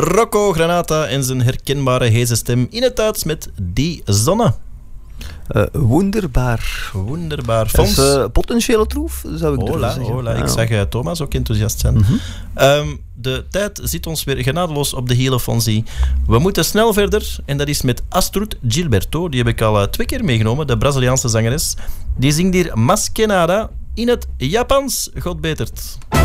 Rocco Granata en zijn herkenbare heese stem in het Duits met Die Zonne. Wonderbaar. Wonderbaar. Fons? Potentiële troef, zou ik durven zeggen. Hola. Ik zag Thomas ook enthousiast zijn. De tijd zit ons weer genadeloos op de hielen, Fonzie. We moeten snel verder en dat is met Astrud Gilberto. Die heb ik al 2 keer meegenomen, de Braziliaanse zangeres. Die zingt hier Maskenada in het Japans. God betert.